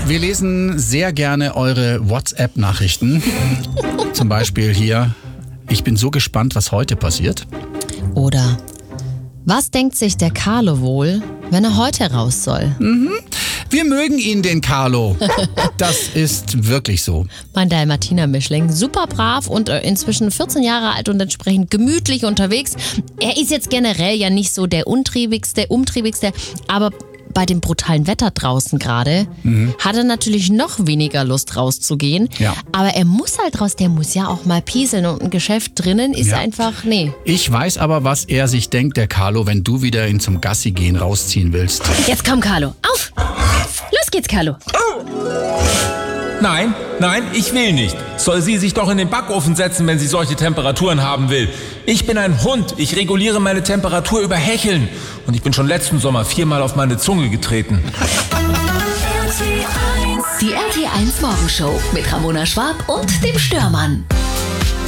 Wir lesen sehr gerne eure WhatsApp-Nachrichten. Zum Beispiel hier, ich bin so gespannt, was heute passiert. Oder, was denkt sich der Carlo wohl, wenn er heute raus soll? Wir mögen ihn, den Carlo. Das ist wirklich so. Mein Dalmatiner-Mischling, super brav und inzwischen 14 Jahre alt und entsprechend gemütlich unterwegs. Er ist jetzt generell ja nicht so der umtriebigste, aber bei dem brutalen Wetter draußen gerade hat er natürlich noch weniger Lust rauszugehen. Ja. Aber er muss halt raus, der muss ja auch mal pieseln und ein Geschäft drinnen ist einfach, nee. Ich weiß aber, was er sich denkt, der Carlo, wenn du wieder ihn zum Gassi gehen rausziehen willst. Jetzt komm, Carlo, auf! Los geht's, Carlo. Nein, ich will nicht. Soll sie sich doch in den Backofen setzen, wenn sie solche Temperaturen haben will. Ich bin ein Hund. Ich reguliere meine Temperatur über Hecheln. Und ich bin schon letzten Sommer 4-mal auf meine Zunge getreten. Die RT1 Morgenshow mit Ramona Schwab und dem Störmann.